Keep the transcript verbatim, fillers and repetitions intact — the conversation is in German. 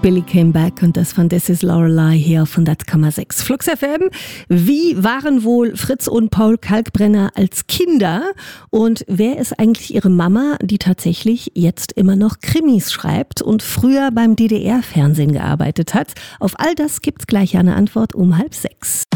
Billy Came Back und das von This Is Lorelei hier auf hundert Komma sechs. Flux F M. Wie waren wohl Fritz und Paul Kalkbrenner als Kinder? Und wer ist eigentlich ihre Mama, die tatsächlich jetzt immer noch Krimis schreibt und früher beim D D R-Fernsehen gearbeitet hat? Auf all das gibt's gleich eine Antwort um halb sechs.